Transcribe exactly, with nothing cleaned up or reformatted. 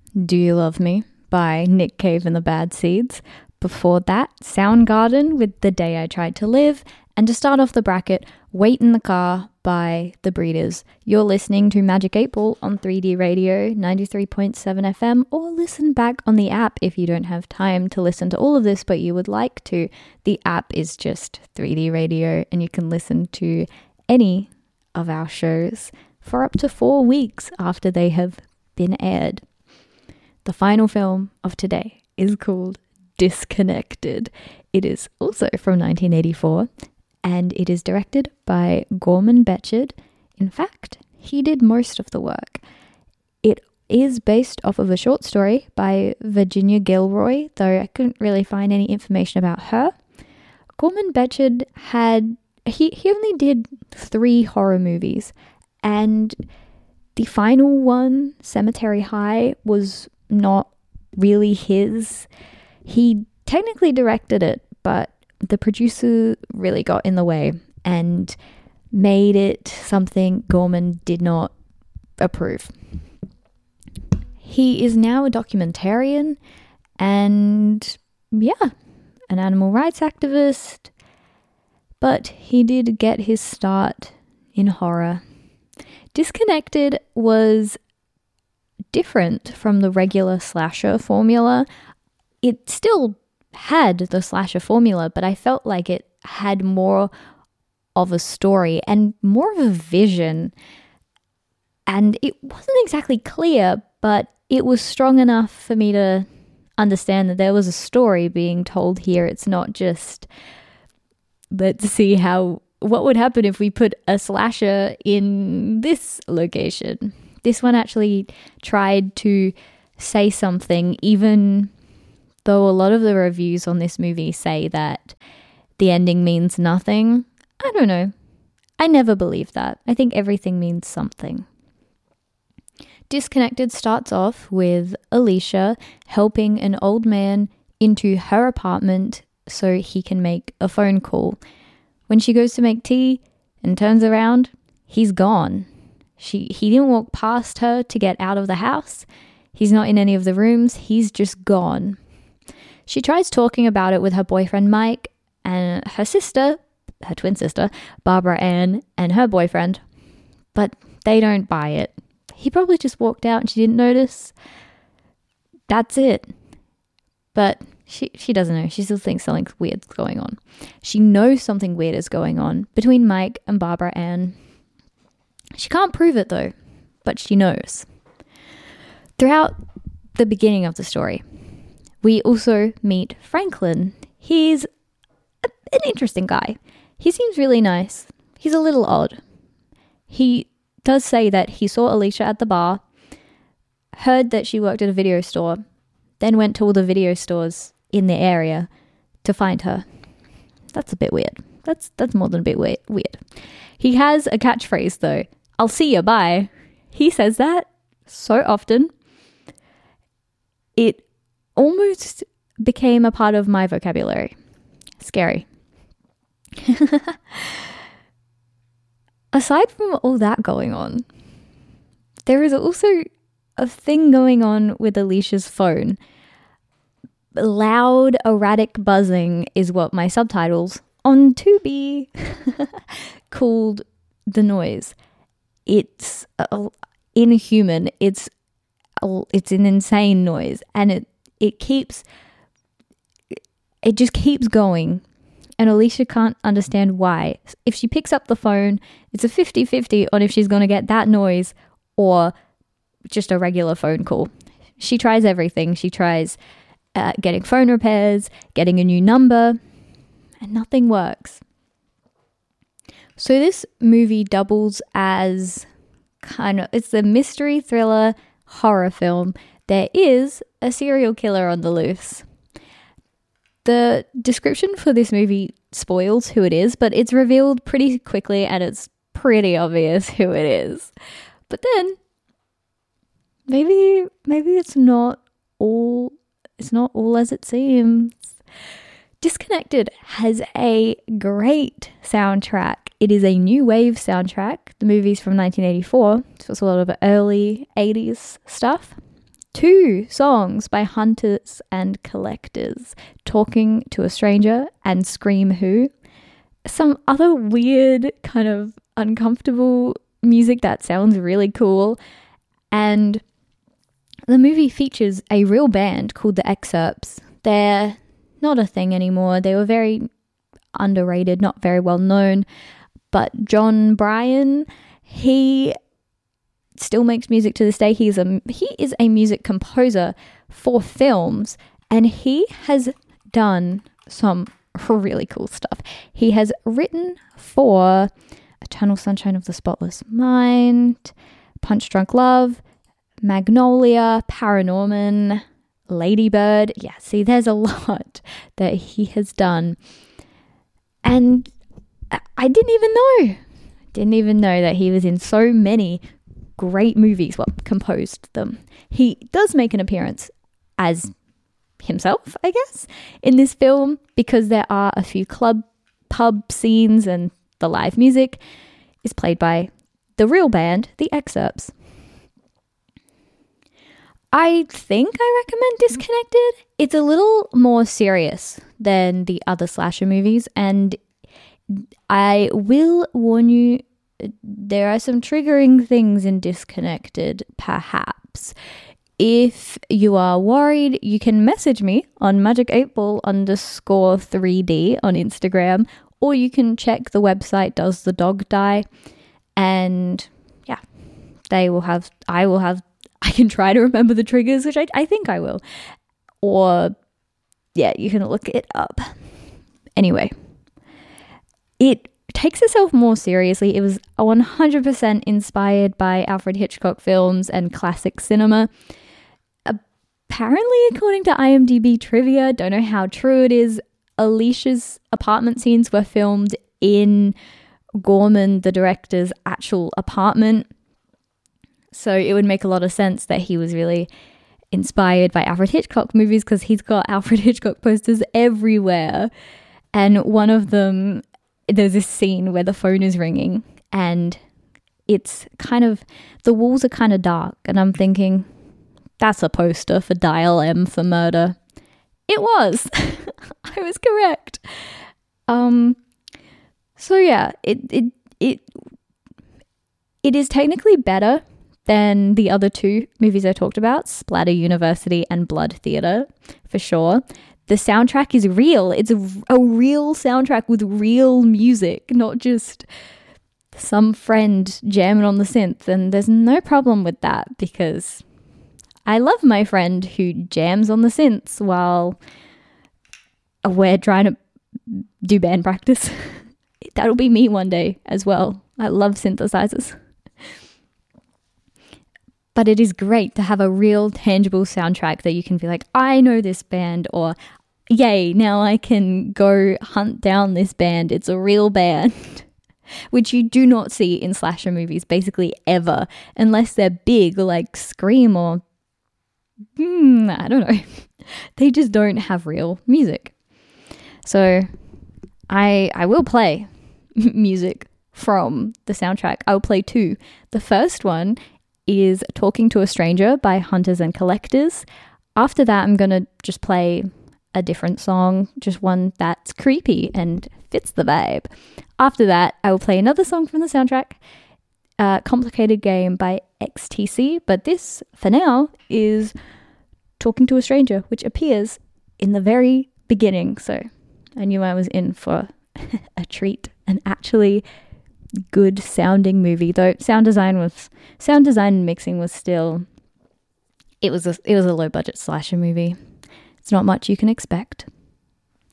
Do You Love Me by Nick Cave and the Bad Seeds. Before that, Soundgarden with The Day I Tried to Live. And to start off the bracket, Wait in the Car by The Breeders. You're listening to Magic eight Ball on three D Radio ninety-three point seven F M, or listen back on the app if you don't have time to listen to all of this but you would like to. The app is just three D Radio and you can listen to any of our shows for up to four weeks after they have been aired. The final film of today is called Disconnected. It is also from nineteen eighty-four and it is directed by Gorman Betchard. In fact, he did most of the work. It is based off of a short story by Virginia Gilroy, though I couldn't really find any information about her. Gorman Betchard had, he, he only did three horror movies, and the final one, Cemetery High, was not really his. He technically directed it, but the producer really got in the way and made it something Gorman did not approve. He is now a documentarian and, yeah, an animal rights activist, but he did get his start in horror. Disconnected was different from the regular slasher formula. It still had the slasher formula, but I felt like it had more of a story and more of a vision. And it wasn't exactly clear, but it was strong enough for me to understand that there was a story being told here. It's not just, let's see how, what would happen if we put a slasher in this location. This one actually tried to say something, even though a lot of the reviews on this movie say that the ending means nothing. I don't know. I never believed that. I think everything means something. Disconnected starts off with Alicia helping an old man into her apartment so he can make a phone call. When she goes to make tea and turns around, he's gone. She he didn't walk past her to get out of the house. He's not in any of the rooms. He's just gone. She tries talking about it with her boyfriend Mike and her sister, her twin sister, Barbara Ann, and her boyfriend, but they don't buy it. He probably just walked out and she didn't notice. That's it. But she she doesn't know. She still thinks something weird's going on. She knows something weird is going on between Mike and Barbara Ann. She can't prove it though, but she knows. Throughout the beginning of the story, we also meet Franklin. He's a, an interesting guy. He seems really nice. He's a little odd. He does say that he saw Alicia at the bar, heard that she worked at a video store, then went to all the video stores in the area to find her. That's a bit weird. That's that's more than a bit weird. weird. He has a catchphrase though. I'll see you, bye. He says that so often. It almost became a part of my vocabulary. Scary. Aside from all that going on, there is also a thing going on with Alicia's phone. Loud, erratic buzzing is what my subtitles on Tubi called the noise. It's uh, inhuman. It's uh, it's an insane noise, and it it keeps it just keeps going. And Alicia can't understand why. If she picks up the phone, it's a fifty-fifty on if she's going to get that noise or just a regular phone call. She tries everything. She tries uh, getting phone repairs, getting a new number, and nothing works. So this movie doubles as kind of, it's a mystery thriller horror film. There is a serial killer on the loose. The description for this movie spoils who it is, but it's revealed pretty quickly and it's pretty obvious who it is. But then maybe maybe it's not all it's not all as it seems. Disconnected has a great soundtrack. It is a new wave soundtrack. The movie's from nineteen eighty-four, so it's a lot of early eighties stuff. two songs by Hunters and Collectors, Talking to a Stranger and Scream Who. Some other weird kind of uncomfortable music that sounds really cool. And the movie features a real band called The Excerpts. They're not a thing anymore. They were very underrated, not very well known. But John Bryan, he still makes music to this day. He's a he is a music composer for films, and he has done some really cool stuff. He has written for Eternal Sunshine of the Spotless Mind, Punch Drunk Love, Magnolia, Paranorman, Ladybird. Yeah, see, there's a lot that he has done. And I didn't even know. Didn't even know that he was in so many great movies. Well, composed them. He does make an appearance as himself, I guess, in this film, because there are a few club pub scenes, and the live music is played by the real band, The Excerpts. I think I recommend Disconnected. It's a little more serious than the other slasher movies, and I will warn you, there are some triggering things in Disconnected, perhaps. If you are worried, you can message me on magic eight ball underscore 3D on Instagram, or you can check the website Does the Dog Die? And yeah, they will have, I will have, I can try to remember the triggers, which I, I think I will. Or yeah, you can look it up. Anyway, it takes itself more seriously. It was one hundred percent inspired by Alfred Hitchcock films and classic cinema. Apparently, according to IMDb trivia, don't know how true it is, Alicia's apartment scenes were filmed in Gorman, the director's actual apartment. So it would make a lot of sense that he was really inspired by Alfred Hitchcock movies, because he's got Alfred Hitchcock posters everywhere. And one of them, there's this scene where the phone is ringing, and it's kind of, the walls are kind of dark, and I'm thinking, that's a poster for Dial M for Murder. It was. I was correct. Um. So yeah, it it it it is technically better than the other two movies I talked about, Splatter University and Blood Theater, for sure. The soundtrack is real. It's a, a real soundtrack with real music, not just some friend jamming on the synth. And there's no problem with that, because I love my friend who jams on the synths while we're trying to do band practice. That'll be me one day as well. I love synthesizers. But it is great to have a real tangible soundtrack that you can be like, I know this band, or yay, now I can go hunt down this band. It's a real band. Which you do not see in slasher movies basically ever, unless they're big like Scream or Hmm, I don't know. They just don't have real music. So I I will play music from the soundtrack. I'll play two. The first one is Talking to a Stranger by Hunters and Collectors. After that, I'm going to just play a different song, just one that's creepy and fits the vibe. After that, I will play another song from the soundtrack, uh, Complicated Game by X T C. But this, for now, is Talking to a Stranger, which appears in the very beginning. So I knew I was in for a treat, an actually good sounding movie. Though sound design was sound design and mixing was still it was a it was a low budget slasher movie. It's not much you can expect.